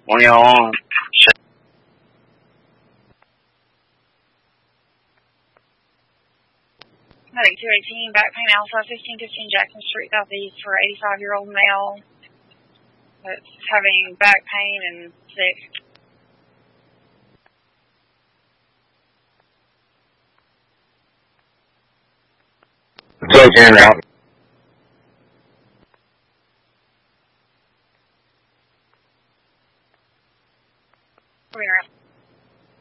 Morning, y'all. Medic 218, back pain Alpha, 1515 Jackson Street Southeast for 85-year-old male that's having back pain and sick. So, en route.